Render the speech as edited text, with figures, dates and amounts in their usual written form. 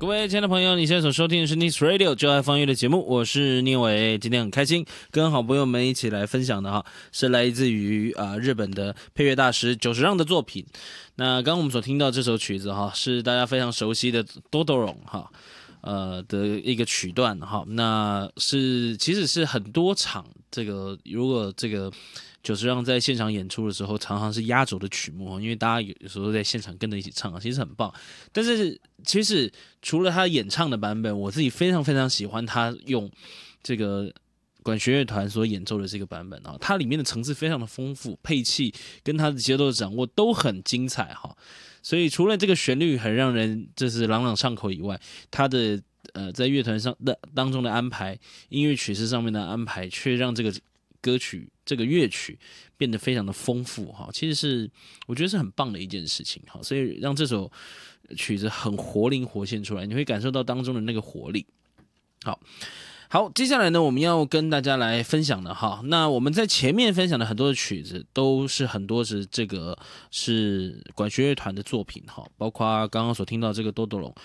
各位亲爱的朋友，你现在所收听的是 Nice Radio 就爱放乐的节目，我是聂伟。今天很开心跟好朋友们一起来分享的是来自于日本的配乐大师久石让的作品。那刚刚我们所听到这首曲子是大家非常熟悉的多多龙的一个曲段那其实是很多场如果久石让在现场演出的时候，常常是压轴的曲目，因为大家有时候在现场跟着一起唱，其实很棒。但是其实除了他演唱的版本，我自己非常非常喜欢他用这个管弦乐团所演奏的这个版本它里面的层次非常的丰富，配器跟他的节奏的掌握都很精彩所以除了这个旋律很让人就是朗朗上口以外，他的在乐团上的当中的安排，音乐曲式上面的安排，却让这个歌曲这个乐曲变得非常的丰富其实是我觉得是很棒的一件事情所以让这首曲子很活灵活现出来，你会感受到当中的那个活力。好，接下来呢，我们要跟大家来分享的那我们在前面分享的很多的曲子都是很多是管弦乐团的作品包括刚刚所听到这个多多龙，